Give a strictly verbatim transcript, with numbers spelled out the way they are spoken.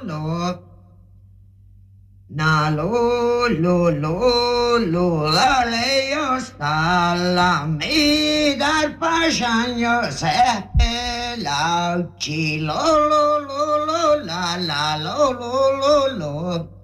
lo. Na lo lo lo lo la le io sta la mi dal pasagno se la ci lo lo lo lo la la lo lo lo lo